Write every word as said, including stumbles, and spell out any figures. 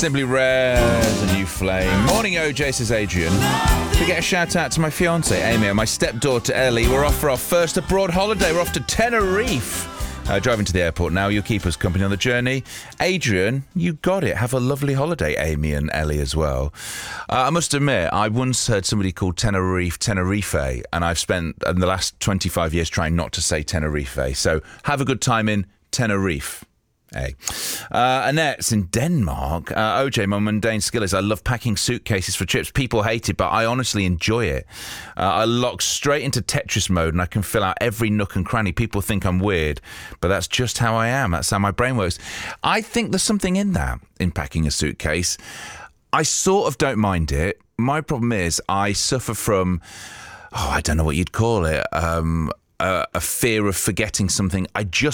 Simply Rare's a new flame. Morning, O J, says Adrian. To get a shout out to my fiancée, Amy, and my stepdaughter, Ellie. We're off for our first abroad holiday. We're off to Tenerife. Uh, driving to the airport now. You'll keep us company on the journey. Adrian, you got it. Have a lovely holiday, Amy and Ellie as well. Uh, I must admit, I once heard somebody called Tenerife, Tenerife, and I've spent in the last twenty-five years trying not to say Tenerife. So have a good time in Tenerife. Hey. Uh, Annette's in Denmark. Uh, O J, my mundane skill is I love packing suitcases for trips. People hate it, but I honestly enjoy it. Uh, I lock straight into Tetris mode and I can fill out every nook and cranny. People think I'm weird, but that's just how I am. That's how my brain works. I think there's something in that, in packing a suitcase. I sort of don't mind it. My problem is I suffer from, oh, I don't know what you'd call it, um... Uh, a fear of forgetting something I just